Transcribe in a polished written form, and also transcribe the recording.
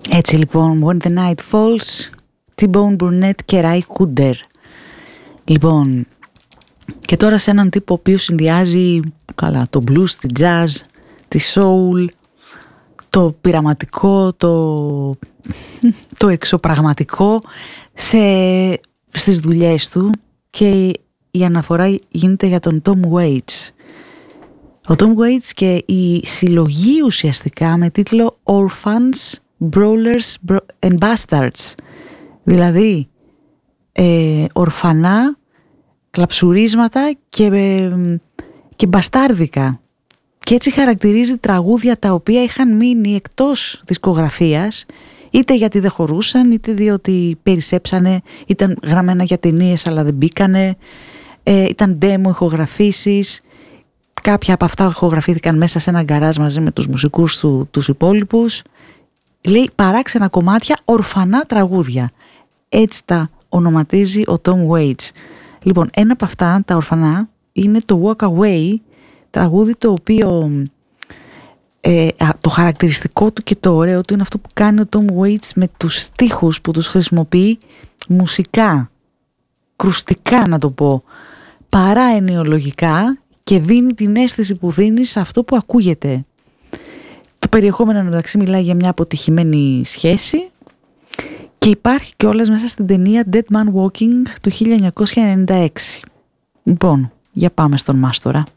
Έτσι λοιπόν, When the Night Falls, T-Bone Burnett και Ray Cooder. Λοιπόν, και τώρα σε έναν τύπο ο οποίος συνδυάζει καλά το blues, τη jazz, τη soul, το πειραματικό, το εξωπραγματικό στις δουλειές του, και η αναφορά γίνεται για τον Tom Waits. Ο Tom Waits και η συλλογή ουσιαστικά με τίτλο Orphans, Brawlers and Bastards, δηλαδή ορφανά, κλαψουρίσματα και μπαστάρδικα, και έτσι χαρακτηρίζει τραγούδια τα οποία είχαν μείνει εκτός δισκογραφίας, είτε γιατί δεν χωρούσαν, είτε διότι περισσέψανε, ήταν γραμμένα για ταινίες αλλά δεν μπήκανε, ήταν demo ηχογραφήσεις. Κάποια από αυτά ηχογραφήθηκαν μέσα σε ένα γκαράζ μαζί με τους μουσικούς τους υπόλοιπους. Λέει παράξενα κομμάτια, ορφανά τραγούδια. Έτσι τα ονοματίζει ο Tom Waits. Λοιπόν, ένα από αυτά τα ορφανά είναι το Walk Away, τραγούδι το οποίο το χαρακτηριστικό του και το ωραίο του είναι αυτό που κάνει ο Tom Waits με τους στίχους που τους χρησιμοποιεί μουσικά, κρουστικά να το πω, παρά ενοιολογικά, και δίνει την αίσθηση που δίνει σε αυτό που ακούγεται. Το περιεχόμενο μεταξύ μιλάει για μια αποτυχημένη σχέση και υπάρχει κιόλας μέσα στην ταινία Dead Man Walking του 1996. Λοιπόν, για πάμε στον μάστορα.